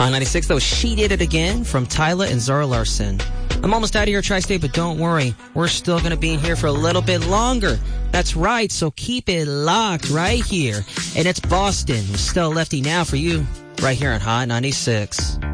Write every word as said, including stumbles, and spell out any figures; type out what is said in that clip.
On ninety-six, though, She Did It Again from Tyla and Zara Larsson. I'm almost out of here, Tri-State, but don't worry. We're still going to be in here for a little bit longer. That's right, so keep it locked right here. And it's Boston with Still Lefty now for you, right here on Hot ninety-six.